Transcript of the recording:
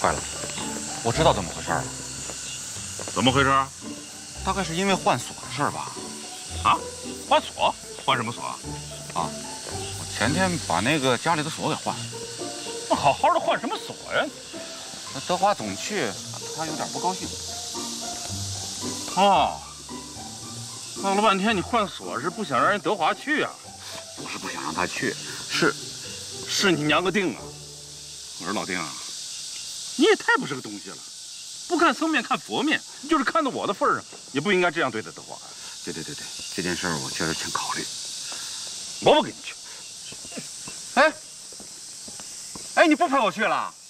坏了，我知道怎么回事了。 怎么回事？ 大概是因为换锁的事儿吧？ 啊？换锁？换什么锁？ 啊，我前天把那个家里的锁给换了。 那好好的换什么锁呀？ 那德华总去，他有点不高兴。 哦，闹了半天，你换锁是不想让人德华去啊？ 不是不想让他去， 是你娘个腚啊！我说老丁啊，你也太不是个东西了，不看僧面看佛面，就是看到我的份儿上，也不应该这样对待德华。 对，这件事儿我确实挺考虑。 我不跟你去。 哎，你不陪我去了？